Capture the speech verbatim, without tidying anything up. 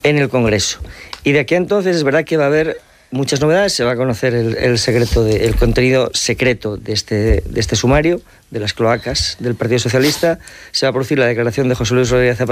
en el Congreso. Y de aquí a entonces es verdad que va a haber muchas novedades, se va a conocer el, el, secreto de, el contenido secreto de este, de este sumario, de las cloacas del Partido Socialista, se va a producir la declaración de José Luis Rodríguez Zapatero